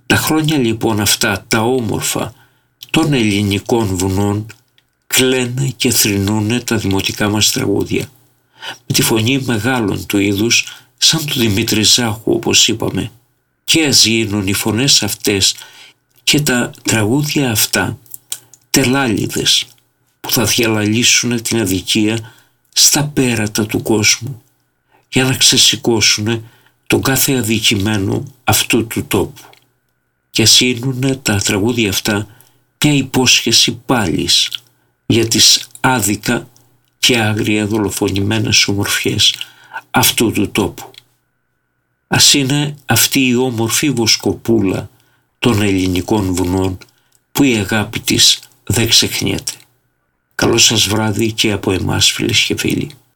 Τα χρόνια λοιπόν αυτά τα όμορφα των ελληνικών βουνών κλαίνε και θρηνούνε τα δημοτικά μας τραγούδια. Με τη φωνή μεγάλων του είδους, σαν του Δημήτρη Ζάχου όπως είπαμε. Και ας γίνουν οι φωνές αυτές και τα τραγούδια αυτά τελάλιδες που θα διαλαλήσουν την αδικία στα πέρατα του κόσμου για να ξεσηκώσουν τον κάθε αδικημένο αυτού του τόπου. Και ας γίνουν τα τραγούδια αυτά μια υπόσχεση πάλις για τις άδικα και άγρια δολοφονημένες ομορφιές αυτού του τόπου. Ας είναι αυτή η όμορφη βοσκοπούλα των ελληνικών βουνών που η αγάπη της δεν ξεχνιέται. Καλό σας βράδυ και από εμάς, φίλες και φίλοι.